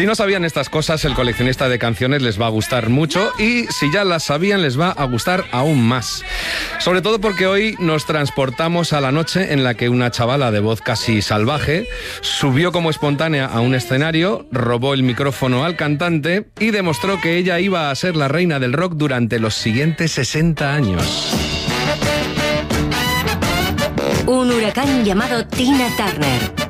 Si no sabían estas cosas, el coleccionista de canciones les va a gustar mucho y si ya las sabían, les va a gustar aún más. Sobre todo porque hoy nos transportamos a la noche en la que una chavala de voz casi salvaje subió como espontánea a un escenario, robó el micrófono al cantante y demostró que ella iba a ser la reina del rock durante los siguientes 60 años. Un huracán llamado Tina Turner.